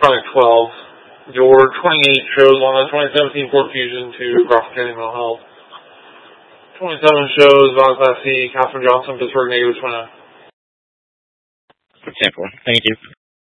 Electronic 12. Your 28 shows on the 2017 Ford Fusion to Crawford County Mental Health. 27 shows, Vaughn Class C, Catherine Johnson, Pittsburgh, -29. Sample. Thank you.